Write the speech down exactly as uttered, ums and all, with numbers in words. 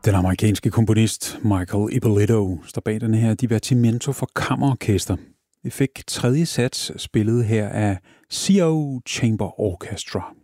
Den amerikanske komponist Michael Ippolito står bag den her divertimento for kammerorkester. Vi fik tredje sats spillet her af C O Chamber Orchestra.